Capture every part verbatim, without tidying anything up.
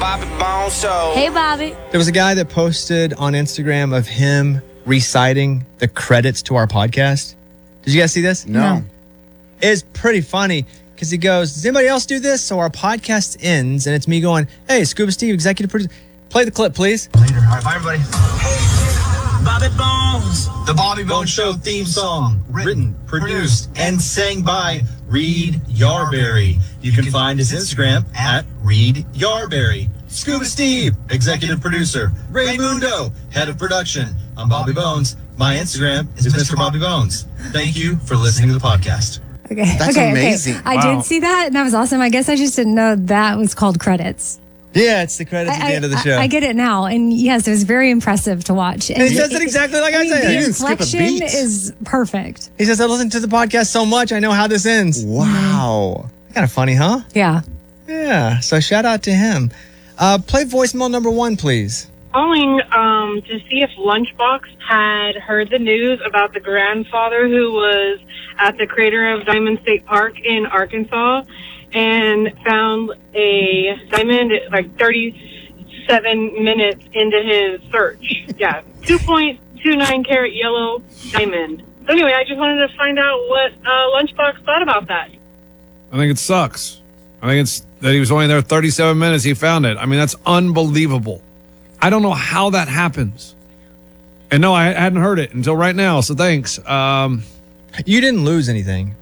Bobby Bones Show. Hey, Bobby. There was a guy that posted on Instagram of him reciting the credits to our podcast. Did you guys see this? No. It's pretty funny because he goes, does anybody else do this? So our podcast ends and it's me going, hey, Scuba Steve, executive producer. Play the clip, please. Later. All right, bye, everybody. Bobby Bones. The Bobby Bones Show theme song. Written, produced, and sang by Reed Yarberry. You can find his Instagram at Reed Yarberry. Scuba Steve, executive producer. Ray Mundo, head of production. I'm Bobby Bones. My Instagram is Mister Bobby Bones. Thank you for listening to the podcast. Okay. That's okay, amazing. Okay. I Wow. did see that, and that was awesome. I guess I just didn't know that was called credits. Yeah, it's the credits at I, the end of the I- show. I, get it now, and yes, it was very impressive to watch. And he does it exactly like I mean, said. The He didn't skip a inflection beat. is perfect. He says, I listen to the podcast so much, I know how this ends. Wow. Kind of funny, huh? Yeah. Yeah, so shout out to him. Uh, play voicemail number one, please. Calling um, to see if Lunchbox had heard the news about the grandfather who was at the crater of Diamond State Park in Arkansas and found a diamond like thirty-seven minutes into his search. Yeah, two point two nine carat yellow diamond. So anyway, I just wanted to find out what uh, Lunchbox thought about that. I think it sucks. I think it's that he was only there thirty-seven minutes. He found it. I mean, that's unbelievable. I don't know how that happens. And no, I hadn't heard it until right now. So thanks. Um, You didn't lose anything.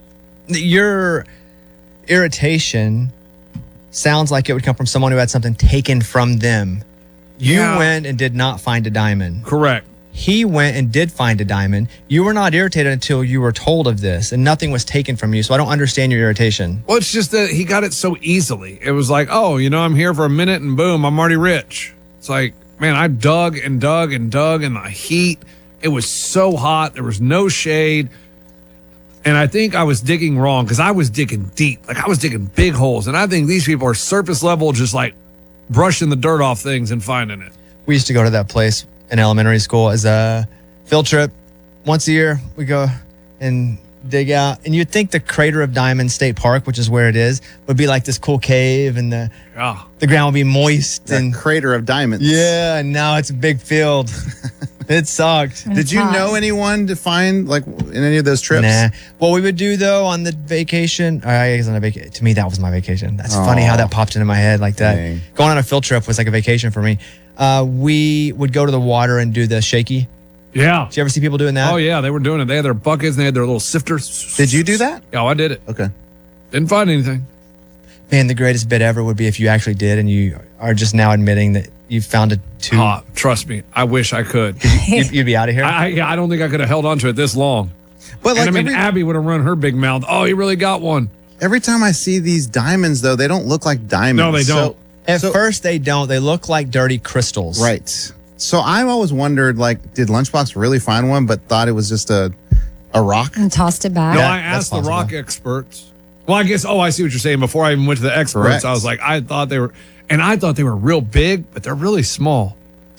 Your irritation sounds like it would come from someone who had something taken from them. You Yeah. went and did not find a diamond. correct. He went and did find a diamond. You were not irritated until you were told of this, and nothing was taken from you. So I don't understand your irritation. Well, it's just that he got it so easily. It was like, oh, you know, I'm here for a minute and boom, I'm already rich. It's like, man, I dug and dug and dug in the heat. It was so hot. There was no shade. And I think I was digging wrong because I was digging deep. Like I was digging big holes. And I think these people are surface level, just like brushing the dirt off things and finding it. We used to go to that place in elementary school as a field trip. Once a year, we go and dig out. And you'd think the crater of Diamond State Park, which is where it is, would be like this cool cave and the, Yeah. the ground would be moist. That and crater of diamonds. yeah, and now it's a big field. It sucked. And Did it's you hot. know anyone to find, like, in any of those trips? Nah. What we would do though on the vacation, I guess on a vacation. To me, that was my vacation. That's funny how that popped into my head like that. Dang. Going on a field trip was like a vacation for me. Uh, we would go to the water and do the shaky. Yeah. Did you ever see people doing that? Oh, yeah. They were doing it. They had their buckets and they had their little sifters. Did you do that? Yeah, I did it. Okay. Didn't find anything. Man, the greatest bit ever would be if you actually did and you are just now admitting that you found a two. Oh, trust me. I wish I could. You'd, you'd be out of here. I, I, I don't think I could have held on to it this long. But, like, and I mean, every, Abby would have run her big mouth. Oh, he really got one. every time I see these diamonds, though, they don't look like diamonds. No, they don't. So, At so- first, they don't. They look like dirty crystals. right. So I've always wondered, like, did Lunchbox really find one, but thought it was just a a rock? And tossed it back. No, That- I that's asked the possible. rock experts. Well, I guess, oh, I see what you're saying. Before I even went to the experts, Correct. I was like, I thought they were, and I thought they were real big, but they're really small.